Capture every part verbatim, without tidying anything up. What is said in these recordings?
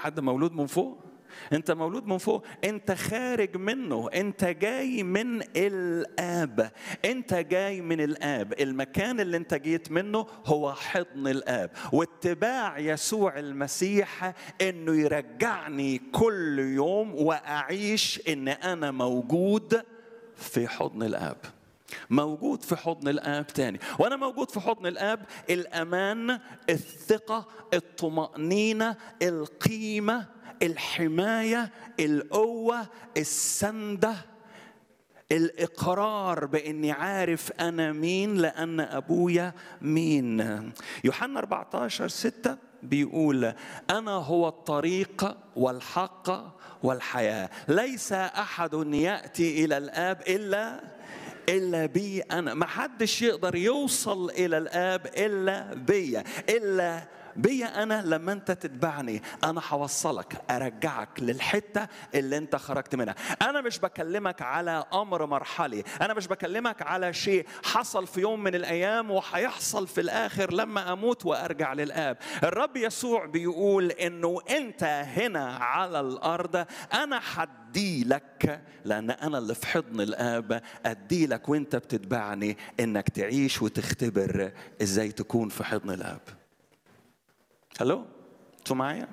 حد مولود من فوق؟ انت مولود من فوق، انت خارج منه، انت جاي من الآب، انت جاي من الآب. المكان اللي انت جيت منه هو حضن الآب. واتباع يسوع المسيح انه يرجعني كل يوم واعيش ان انا موجود في حضن الآب، موجود في حضن الآب تاني. وأنا موجود في حضن الآب، الأمان، الثقة، الطمأنينة، القيمة، الحماية، القوة، السندة، الإقرار بإني عارف أنا مين لأن أبويا مين. يوحنا أربعة عشر ستة بيقول أنا هو الطريق والحق والحياة، ليس أحد يأتي إلى الآب إلا إلا بي أنا. ما حدش يقدر يوصل إلى الآب إلا بي، إلا بي أنا. لما أنت تتبعني أنا حوصلك، أرجعك للحتة اللي أنت خرجت منها. أنا مش بكلمك على أمر مرحلي، أنا مش بكلمك على شيء حصل في يوم من الأيام وحيحصل في الآخر لما أموت وأرجع للآب. الرب يسوع بيقول إنه أنت هنا على الأرض أنا حد أدي لك، لأن أنا اللي في حضن الآب أدي لك وأنت بتتبعني إنك تعيش وتختبر إزاي تكون في حضن الآب. هلو، أنتوا معايا؟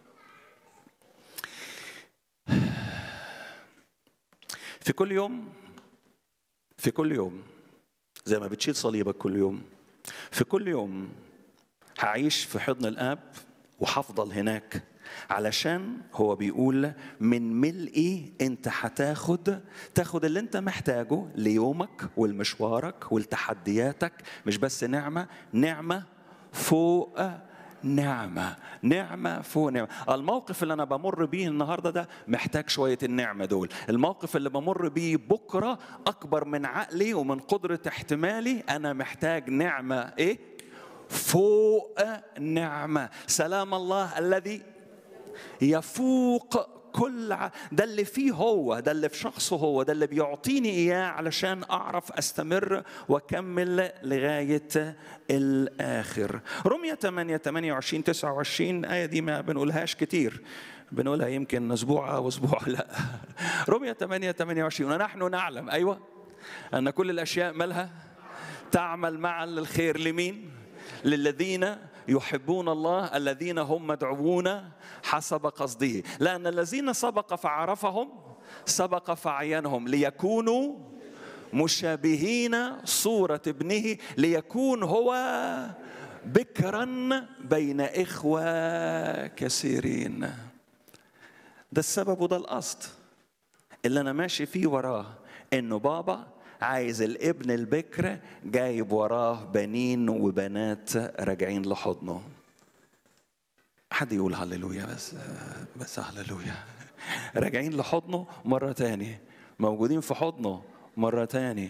في كل يوم، في كل يوم زي ما بتشيل صليبك كل يوم، في كل يوم هعيش في حضن الآب وحفضل هناك، علشان هو بيقول من ملئي انت هتاخد تاخد اللي انت محتاجه ليومك ولمشوارك ولتحدياتك. مش بس نعمة، نعمة فوق نعمة، نعمة فوق نعمة. الموقف اللي أنا بمر بيه النهاردة ده محتاج شوية النعمة دول. الموقف اللي بمر بيه بكرة أكبر من عقلي ومن قدرة احتمالي. أنا محتاج نعمة إيه؟ فوق نعمة. سلام الله الذي يفوق كل ع... ده اللي فيه هو، ده اللي في شخصه هو، ده اللي بيعطيني إياه علشان أعرف أستمر وأكمل لغاية الآخر. رمية ثمانية ثمانية وعشرين تسعة وعشرين آية دي ما بنقولهاش كتير، بنقولها يمكن أسبوع أو أسبوع لا. رمية ثمانية ثمانية وعشرين ونحن نعلم أيوة أن كل الأشياء مالها تعمل معا للخير. لمين؟ للذين يحبون الله الذين هم مدعوون حسب قصده. لأن الذين سبق فعرفهم سبق فعينهم ليكونوا مشابهين صورة ابنه ليكون هو بكرا بين إخوة كثيرين. ده السبب وده القصد اللي أنا ماشي فيه وراه، إنه بابا عايز الابن البكر جايب وراه بنين وبنات راجعين لحضنه. حد يقول هللويا بس بس هللويا. راجعين لحضنه مرة تاني، موجودين في حضنه مرة تاني.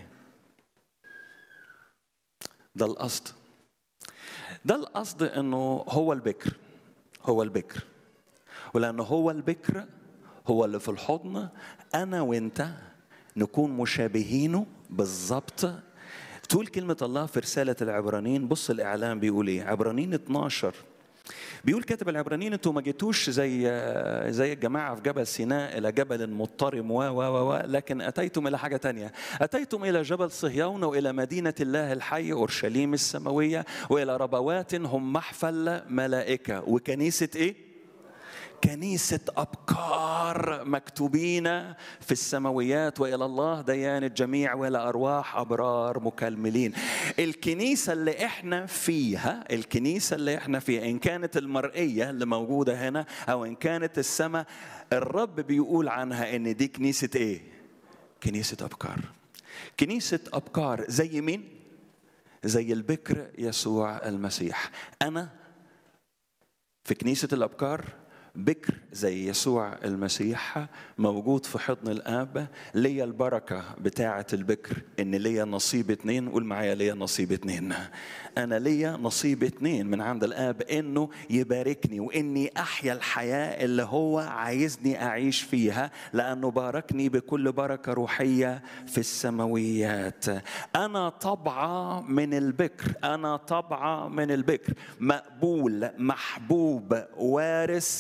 ده القصد، ده القصد انه هو البكر، هو البكر. ولأنه هو البكر هو اللي في الحضن، أنا وإنت نكون مشابهينه بالضبط. تقول كلمة الله في رسالة العبرانيين، بص الإعلام بيقول إيه. عبرانيين اتناشر بيقول كاتب العبرانيين انتوا ما جيتوش زي زي الجماعة في جبل سيناء إلى جبل مضطرم و و و لكن أتيتم إلى حاجة تانية. أتيتم إلى جبل صهيون وإلى مدينة الله الحي أورشليم السماوية وإلى ربوات هم محفل ملائكة. وكنيسة إيه؟ كنيسة أبكار مكتوبين في السماويات وإلى الله ديان الجميع وإلى أرواح أبرار مكلملين. الكنيسة اللي إحنا فيها، الكنيسة اللي إحنا فيها إن كانت المرئية اللي موجودة هنا أو إن كانت السماء، الرب بيقول عنها إن دي كنيسة إيه؟ كنيسة أبكار. كنيسة أبكار زي مين؟ زي البكر يسوع المسيح. أنا في كنيسة الأبكار بكر زي يسوع المسيح موجود في حضن الآب. ليا البركة بتاعة البكر إن ليا نصيب اتنين. قول معايا ليا نصيب اتنين. أنا ليا نصيب اتنين من عند الآب، إنه يباركني وإني أحيا الحياة اللي هو عايزني أعيش فيها، لأنه باركني بكل بركة روحية في السماويات. أنا طبعة من البكر، أنا طبعة من البكر، مقبول، محبوب، وارث